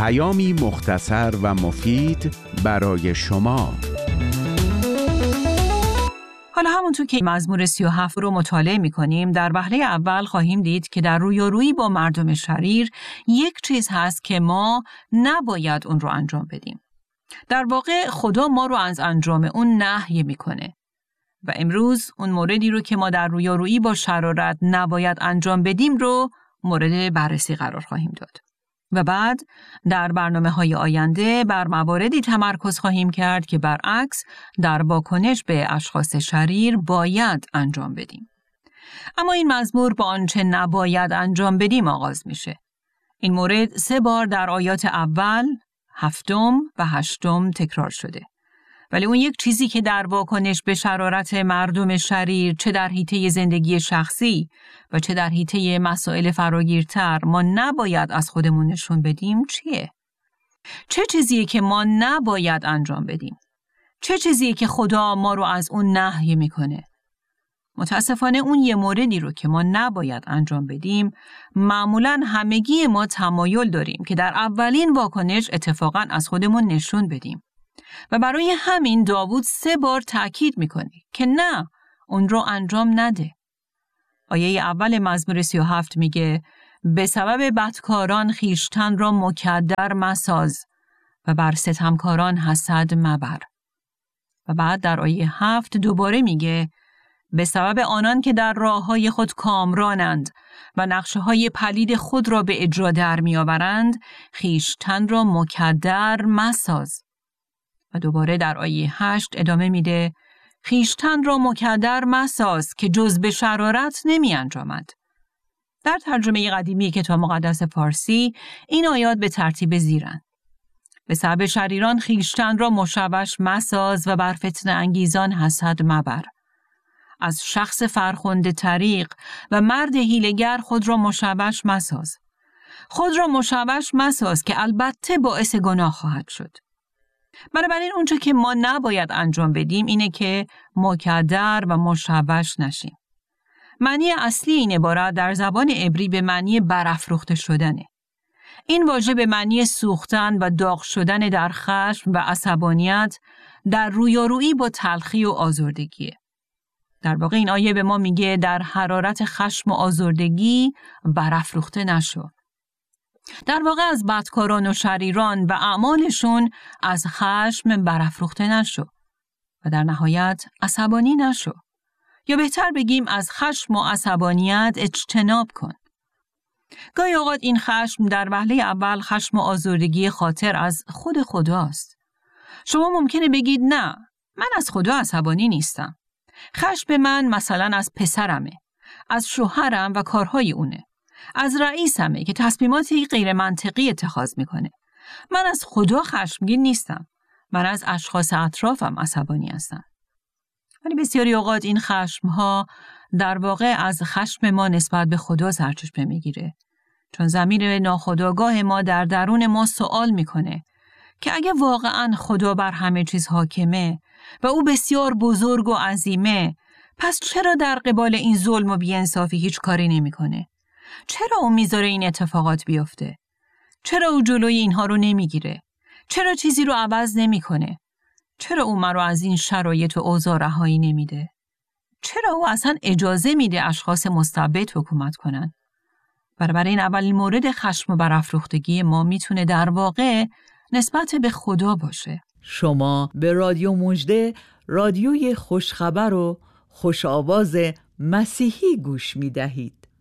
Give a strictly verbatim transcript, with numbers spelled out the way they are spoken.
پیامی مختصر و مفید برای شما. حالا همونطور که مزمور سی و هفت رو مطالعه می‌کنیم، در وهله اول خواهیم دید که در رویارویی با مردم شریر یک چیز هست که ما نباید اون رو انجام بدیم. در واقع خدا ما رو از انجام اون نهی می‌کنه. و امروز اون موردی رو که ما در رویارویی با شرارت نباید انجام بدیم رو مورد بررسی قرار خواهیم داد. و بعد در برنامه‌های آینده بر مواردی تمرکز خواهیم کرد که برعکس در واکنش به اشخاص شریر باید انجام بدیم. اما این مزمور با آنچه نباید انجام بدیم آغاز میشه. این مورد سه بار در آیات اول، هفتم و هشتم تکرار شده. ولی اون یک چیزی که در واکنش به شرارت مردم شریر، چه در حیطه زندگی شخصی و چه در حیطه مسائل فراگیرتر ما نباید از خودمون نشون بدیم چیه؟ چه چیزیه که ما نباید انجام بدیم؟ چه چیزیه که خدا ما رو از اون نهی میکنه؟ متاسفانه اون یه موردی رو که ما نباید انجام بدیم، معمولاً همگی ما تمایل داریم که در اولین واکنش اتفاقاً از خودمون نشون بدیم. و برای همین داوود سه بار تأکید میکنه که نه، اون رو انجام نده. آیه اول مزمور سی و هفت میگه به سبب بدکاران خویشتن را مکدر مساز و بر ستمکاران حسد مبر. و بعد در آیه هفت دوباره میگه به سبب آنان که در راههای خود کامرانند و نقشه‌های پلید خود را به اجرا در میآورند خویشتن را مکدر مساز. و دوباره در آیه هشت ادامه میده خویشتن را مکدر مساز که جز به شرارت نمی انجامد. در ترجمه قدیمی کتاب مقدس فارسی این آیات به ترتیب زیرن. به سبب شریران خویشتن را مشوش مساز و بر فتنه انگیزان حسد مبر. از شخص فرخنده طریق و مرد حیله‌گر خود را مشوش مساز. خود را مشوش مساز که البته باعث گناه خواهد شد. بنابراین اونچه که ما نباید انجام بدیم اینه که مکدر و مشوش نشیم. معنی اصلی این عبارت در زبان عبری به معنی برافروخته شدنه. این واژه به معنی سوختن و داغ شدن در خشم و عصبانیت در رویارویی با تلخی و آزردگیه. در واقع این آیه به ما میگه در حرارت خشم و آزردگی برافروخته نشو. در واقع از بدکاران و شریران و اعمالشون از خشم برافروخته نشو و در نهایت عصبانی نشو، یا بهتر بگیم از خشم و عصبانیت اجتناب کن. گاهی اوقات این خشم در وهله اول خشم و آزردگی خاطر از خود خداست. شما ممکنه بگید نه، من از خدا عصبانی نیستم. خشم من مثلا از پسرمه، از شوهرم و کارهای اونه، از رئیسمه که تصمیماتی غیر منطقی اتخاذ میکنه. من از خدا خشمگین نیستم. من از اشخاص اطرافم عصبانی هستم. ولی بسیاری اوقات این خشمها در واقع از خشم ما نسبت به خدا سرچشمه میگیره. چون ضمیر ناخودآگاه ما در درون ما سوال میکنه که اگه واقعاً خدا بر همه چیز حاکمه و او بسیار بزرگ و عظیمه، پس چرا در قبال این ظلم و بی‌انصافی هیچ کاری نمیکنه؟ چرا او میذاره این اتفاقات بیفته؟ چرا او جلوی اینها رو نمیگیره؟ چرا چیزی رو عوض نمیکنه؟ چرا او مرا از این شرایط و اوضاع رهایی نمیده؟ چرا او اصلا اجازه میده اشخاص مستبد حکومت کنن؟ برای این اولین مورد خشم و برافروختگی ما میتونه در واقع نسبت به خدا باشه. شما به رادیو مژده، رادیوی خوشخبر و خوش آواز مسیحی گوش میدهید.